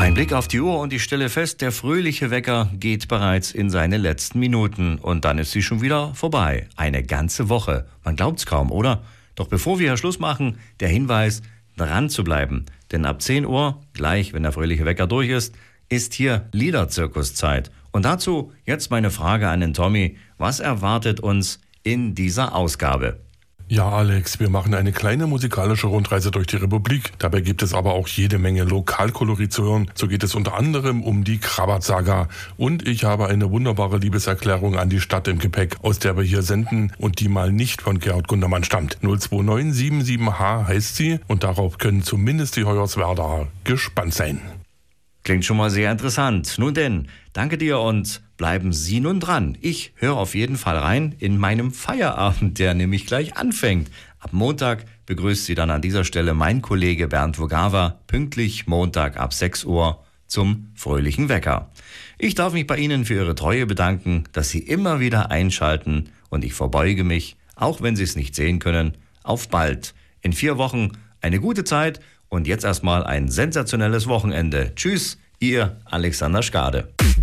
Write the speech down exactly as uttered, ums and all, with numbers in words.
Ein Blick auf die Uhr und ich stelle fest, der fröhliche Wecker geht bereits in seine letzten Minuten. Und dann ist sie schon wieder vorbei. Eine ganze Woche. Man glaubt's kaum, oder? Doch bevor wir hier Schluss machen, der Hinweis, dran zu bleiben. Denn ab zehn Uhr, gleich wenn der fröhliche Wecker durch ist, ist hier Liederzirkuszeit. Und dazu jetzt meine Frage an den Tommy. Was erwartet uns in dieser Ausgabe? Ja, Alex, wir machen eine kleine musikalische Rundreise durch die Republik. Dabei gibt es aber auch jede Menge Lokalkolorit zu hören. So geht es unter anderem um die Krabat-Saga. Und ich habe eine wunderbare Liebeserklärung an die Stadt im Gepäck, aus der wir hier senden und die mal nicht von Gerhard Gundermann stammt. null zwei neun sieben sieben H heißt sie und darauf können zumindest die Hoyerswerdaer gespannt sein. Klingt schon mal sehr interessant. Nun denn, danke dir und bleiben Sie nun dran. Ich höre auf jeden Fall rein in meinem Feierabend, der nämlich gleich anfängt. Ab Montag begrüßt Sie dann an dieser Stelle mein Kollege Bernd Vogava pünktlich Montag ab sechs Uhr zum fröhlichen Wecker. Ich darf mich bei Ihnen für Ihre Treue bedanken, dass Sie immer wieder einschalten und ich verbeuge mich, auch wenn Sie es nicht sehen können, auf bald. In vier Wochen eine gute Zeit. Und jetzt erstmal ein sensationelles Wochenende. Tschüss, Ihr Alexander Skade.